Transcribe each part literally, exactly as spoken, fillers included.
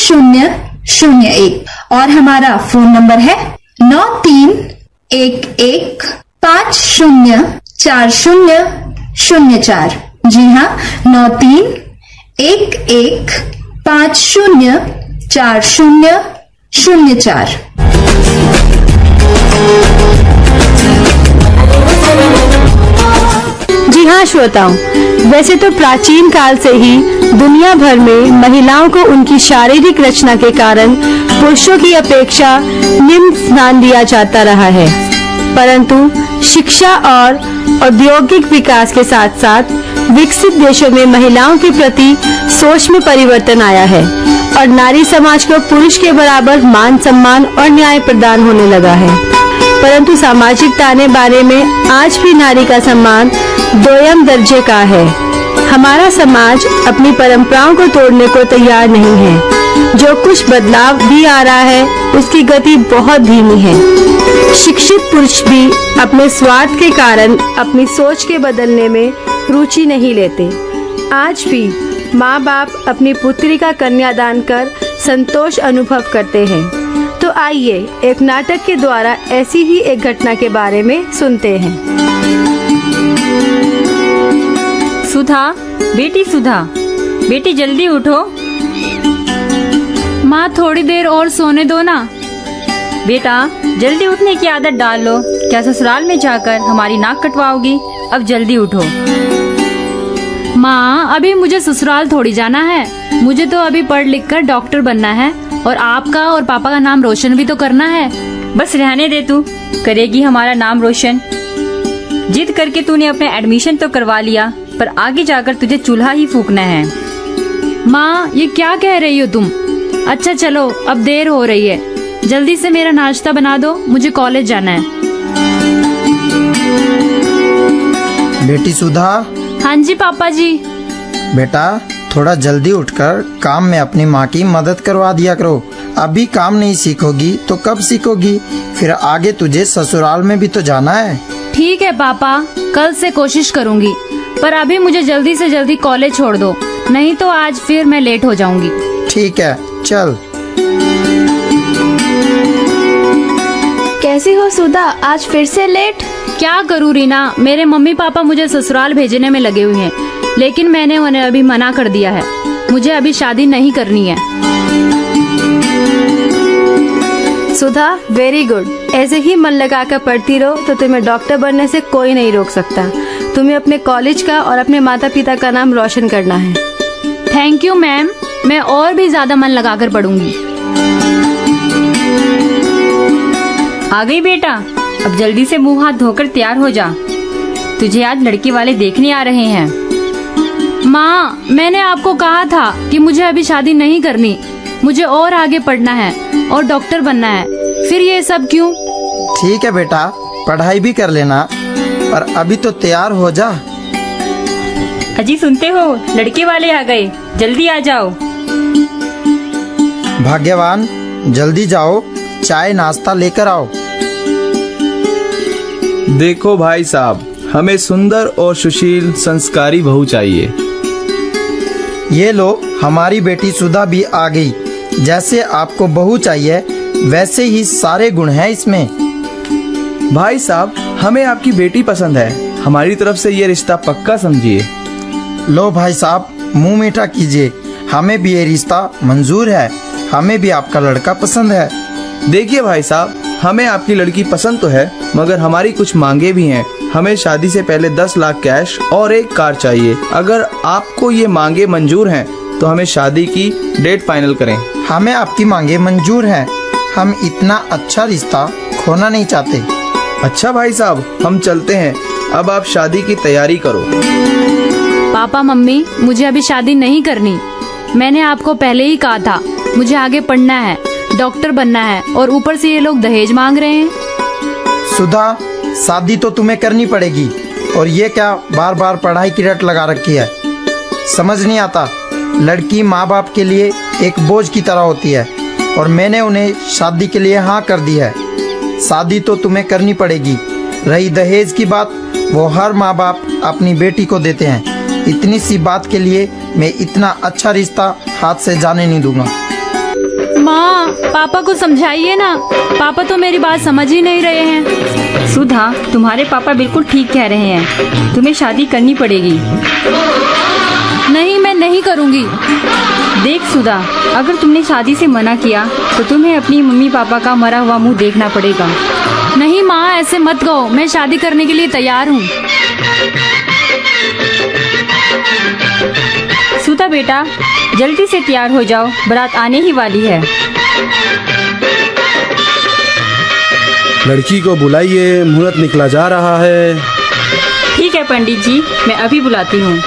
शून्य शून्य एक और हमारा फोन नंबर है नौ तीन एक एक पाँच शून्य चार शून्य शून्य चार। जी हाँ, नौ तीन एक एक पाँच शून्य चार शून्य शून्य चार। जी हाँ श्रोताओं, वैसे तो प्राचीन काल से ही दुनिया भर में महिलाओं को उनकी शारीरिक रचना के कारण पुरुषों की अपेक्षा निम्न स्थान दिया जाता रहा है, परंतु शिक्षा और औद्योगिक विकास के साथ साथ विकसित देशों में महिलाओं के प्रति सोच में परिवर्तन आया है और नारी समाज को पुरुष के बराबर मान सम्मान और न्याय प्रदान होने लगा है। परंतु सामाजिक ताने बाने में आज भी नारी का सम्मान दोयम दर्जे का है। हमारा समाज अपनी परंपराओं को तोड़ने को तैयार नहीं है। जो कुछ बदलाव भी आ रहा है उसकी गति बहुत धीमी है। शिक्षित पुरुष भी अपने स्वार्थ के कारण अपनी सोच के बदलने में रुचि नहीं लेते। आज भी माँ बाप अपनी पुत्री का कन्यादान कर संतोष अनुभव करते हैं। तो आइए एक नाटक के द्वारा ऐसी ही एक घटना के बारे में सुनते हैं। सुधा, बेटी सुधा, बेटी जल्दी उठो। माँ थोड़ी देर और सोने दो ना। बेटा जल्दी उठने की आदत डाल लो। क्या ससुराल में जाकर हमारी नाक कटवाओगी? अब जल्दी उठो। माँ अभी मुझे ससुराल थोड़ी जाना है, मुझे तो अभी पढ़ लिख कर डॉक्टर बनना है और आपका और पापा का नाम रोशन भी तो करना है। बस रहने दे, तू करेगी हमारा नाम रोशन। जिद करके तूने अपने एडमिशन तो करवा लिया, पर आगे जाकर तुझे चूल्हा ही फूकना है। माँ ये क्या कह रही हो तुम? अच्छा चलो अब देर हो रही है, जल्दी से मेरा नाश्ता बना दो, मुझे कॉलेज जाना है। बेटी सुधा। हाँ जी पापा जी। बेटा थोड़ा जल्दी उठकर काम में अपनी माँ की मदद करवा दिया करो। अभी काम नहीं सीखोगी तो कब सीखोगी? फिर आगे तुझे ससुराल में भी तो जाना है। ठीक है पापा, कल से कोशिश करूँगी, पर अभी मुझे जल्दी से जल्दी कॉलेज छोड़ दो, नहीं तो आज फिर मैं लेट हो जाऊंगी। ठीक है चल। कैसी हो सुधा, आज फिर से लेट? क्या करूँ रीना, मेरे मम्मी पापा मुझे ससुराल भेजने में लगे हुए हैं, लेकिन मैंने उन्हें अभी मना कर दिया है। मुझे अभी शादी नहीं करनी है। सुधा वेरी गुड, ऐसे ही मन लगाकर पढ़ती रहो तो तुम्हें डॉक्टर बनने से कोई नहीं रोक सकता। तुम्हें अपने कॉलेज का और अपने माता पिता का नाम रोशन करना है। थैंक यू मैम, मैं और भी ज्यादा मन लगाकर पढ़ूंगी। आ गई बेटा, अब जल्दी से मुंह हाथ धोकर तैयार हो जा, तुझे आज लड़के वाले देखने आ रहे हैं। माँ मैंने आपको कहा था कि मुझे अभी शादी नहीं करनी, मुझे और आगे पढ़ना है और डॉक्टर बनना है, फिर ये सब क्यों? ठीक है बेटा, पढ़ाई भी कर लेना, पर अभी तो तैयार हो जा। अजी सुनते हो, लड़के वाले आ गए, जल्दी आ जाओ। भाग्यवान जल्दी जाओ, चाय नाश्ता लेकर आओ। देखो भाई साहब, हमें सुंदर और सुशील संस्कारी बहू चाहिए। ये लो, हमारी बेटी सुधा भी आ गई। जैसे आपको बहू चाहिए वैसे ही सारे गुण हैं इसमें। भाई साहब हमें आपकी बेटी पसंद है, हमारी तरफ से ये रिश्ता पक्का समझिए। लो भाई साहब मुंह मीठा कीजिए, हमें भी ये रिश्ता मंजूर है, हमें भी आपका लड़का पसंद है। देखिए भाई साहब, हमें आपकी लड़की पसंद तो है, मगर हमारी कुछ मांगे भी हैं। हमें शादी से पहले दस लाख कैश और एक कार चाहिए। अगर आपको ये मांगे मंजूर हैं तो हमें शादी की डेट फाइनल करें। हमें आपकी मांगे मंजूर हैं, हम इतना अच्छा रिश्ता खोना नहीं चाहते। अच्छा भाई साहब, हम चलते हैं, अब आप शादी की तैयारी करो। पापा मम्मी मुझे अभी शादी नहीं करनी, मैंने आपको पहले ही कहा था मुझे आगे पढ़ना है, डॉक्टर बनना है, और ऊपर से ये लोग दहेज मांग रहे हैं। सुधा शादी तो तुम्हें करनी पड़ेगी, और ये क्या बार बार पढ़ाई की रट लगा रखी है? समझ नहीं आता, लड़की माँ बाप के लिए एक बोझ की तरह होती है, और मैंने उन्हें शादी के लिए हाँ कर दी है। शादी तो तुम्हें करनी पड़ेगी। रही दहेज की बात, वो हर माँ बाप अपनी बेटी को देते हैं। इतनी सी बात के लिए मैं इतना अच्छा रिश्ता हाथ से जाने नहीं दूंगा। माँ, पापा को समझाइए ना, पापा तो मेरी बात समझ ही नहीं रहे हैं। सुधा, तुम्हारे पापा बिल्कुल ठीक कह रहे हैं, तुम्हें शादी करनी पड़ेगी। नहीं, मैं नहीं करूँगी। देख सुधा, अगर तुमने शादी से मना किया तो तुम्हें अपनी मम्मी पापा का मरा हुआ मुंह देखना पड़ेगा। नहीं माँ, ऐसे मत कहो, मैं शादी करने के लिए तैयार हूँ। सुधा बेटा, जल्दी से तैयार हो जाओ, बारात आने ही वाली है। लड़की को बुलाइए, मुहूर्त निकला जा रहा है। ठीक है पंडित जी, मैं अभी बुलाती हूँ।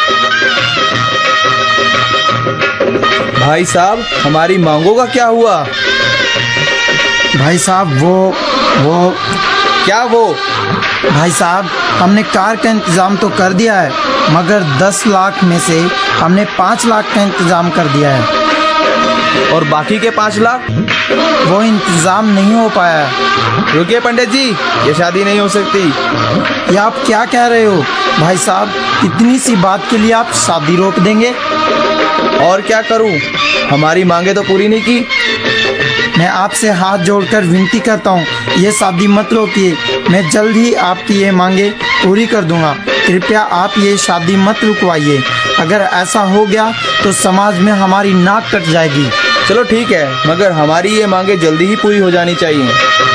भाई साहब, हमारी मांगों का क्या हुआ? भाई साहब वो वो क्या वो? भाई साहब, हमने कार का इंतजाम तो कर दिया है, मगर दस लाख में से हमने पाँच लाख का इंतजाम कर दिया है। और बाकी के पाँच लाख? वो इंतजाम नहीं हो पाया है। रुकिए पंडित जी, ये शादी नहीं हो सकती। ये आप क्या कह रहे हो भाई साहब? इतनी सी बात के लिए आप शादी रोक देंगे? और क्या करूं? हमारी मांगे तो पूरी नहीं की। मैं आपसे हाथ जोड़कर विनती करता हूँ, ये शादी मत रोकिए। मैं जल्द ही आपकी ये मांगे पूरी कर दूंगा। कृपया आप ये शादी मत रुकवाइए। अगर ऐसा हो गया तो समाज में हमारी नाक कट जाएगी। चलो ठीक है, मगर हमारी ये मांगे जल्दी ही पूरी हो जानी चाहिए।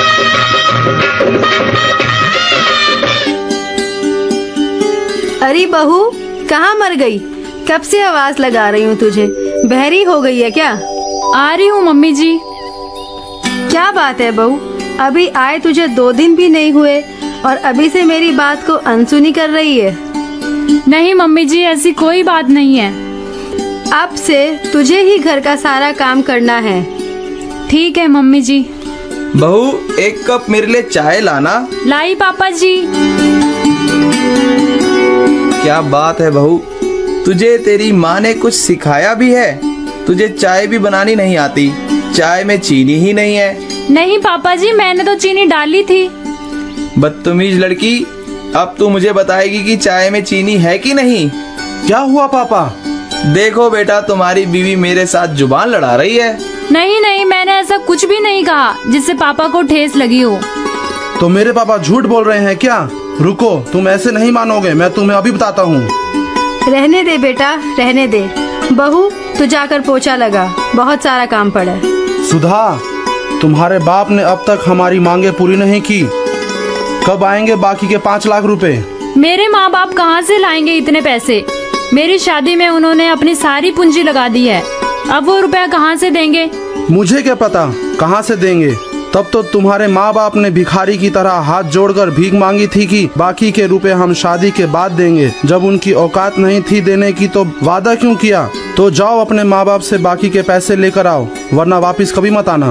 अरे बहू, कहाँ मर गई? कब से आवाज लगा रही हूँ तुझे, बहरी हो गई है क्या? आ रही हूँ मम्मी जी। क्या बात है बहू, अभी आए तुझे दो दिन भी नहीं हुए और अभी से मेरी बात को अनसुनी कर रही है। नहीं मम्मी जी, ऐसी कोई बात नहीं है। अब से तुझे ही घर का सारा काम करना है। ठीक है मम्मी जी। बहू, एक कप मेरे लिए चाय लाना। लाई पापा जी। क्या बात है बहू, तुझे तेरी माँ ने कुछ सिखाया भी है? तुझे चाय भी बनानी नहीं आती, चाय में चीनी ही नहीं है। नहीं पापा जी, मैंने तो चीनी डाली थी। बदतमीज लड़की, अब तू मुझे बताएगी कि चाय में चीनी है कि नहीं? क्या हुआ पापा? देखो बेटा, तुम्हारी बीवी मेरे साथ जुबान लड़ा रही है। नहीं नहीं, मैंने ऐसा कुछ भी नहीं कहा जिससे पापा को ठेस लगी हो। तो मेरे पापा झूठ बोल रहे हैं क्या? रुको, तुम ऐसे नहीं मानोगे, मैं तुम्हें अभी बताता हूँ। रहने दे बेटा, रहने दे। बहू, तू जाकर पोछा लगा, बहुत सारा काम पड़ा है। सुधा, तुम्हारे बाप ने अब तक हमारी मांगे पूरी नहीं की। कब आएंगे बाकी के पाँच लाख रुपए? मेरे माँ बाप कहाँ से लाएंगे इतने पैसे? मेरी शादी में उन्होंने अपनी सारी पूंजी लगा दी है, अब वो रुपया कहाँ से देंगे? मुझे क्या पता कहाँ से देंगे। तब तो तुम्हारे माँ बाप ने भिखारी की तरह हाथ जोड़कर भीख मांगी थी कि बाकी के रुपए हम शादी के बाद देंगे। जब उनकी औकात नहीं थी देने की तो वादा क्यों किया? तो जाओ अपने माँ बाप से बाकी के पैसे लेकर आओ, वरना वापस कभी मत आना।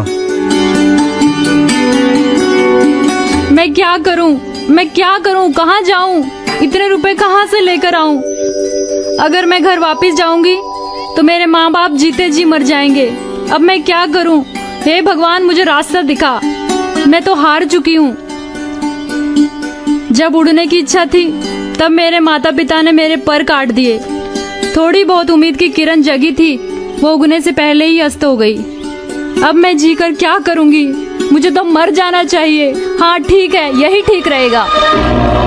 मैं क्या करूं? मैं क्या करूं? कहाँ जाऊं? इतने रुपए कहाँ से लेकर आऊं? अगर मैं घर वापस जाऊंगी तो मेरे माँ बाप जीते जी मर जाएंगे। अब मैं क्या करूं? हे भगवान, मुझे रास्ता दिखा। मैं तो हार चुकी हूँ। जब उड़ने की इच्छा थी तब मेरे माता पिता ने मेरे पर काट दिए। थोड़ी बहुत उम्मीद की किरण जगी थी, वो उगने से पहले ही अस्त हो गई। अब मैं जीकर क्या करूंगी? मुझे तो मर जाना चाहिए। हाँ ठीक है, यही ठीक रहेगा।